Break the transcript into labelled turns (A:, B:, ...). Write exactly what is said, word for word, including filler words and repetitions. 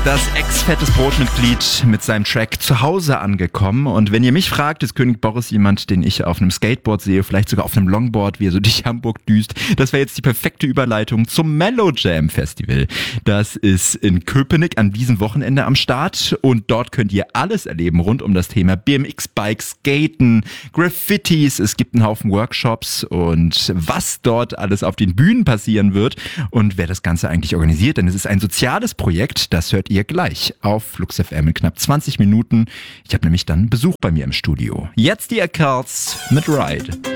A: Das ex-fettes Brotmitglied mit seinem Track zu Hause angekommen. Und wenn ihr mich fragt, ist König Boris jemand, den ich auf einem Skateboard sehe, vielleicht sogar auf einem Longboard, wie er so durch Hamburg düst. Das wäre jetzt die perfekte Überleitung zum Mellow Jam Festival. Das ist in Köpenick an diesem Wochenende am Start. Und dort könnt ihr alles erleben rund um das Thema B M X-Bikes, Skaten, Graffitis. Es gibt einen Haufen Workshops und was dort alles auf den Bühnen passieren wird und wer das Ganze eigentlich organisiert. Denn es ist ein soziales Projekt, das hört ihr gleich auf Flux F M in knapp zwanzig Minuten. Ich habe nämlich dann Besuch bei mir im Studio. Jetzt die Accounts mit Ride.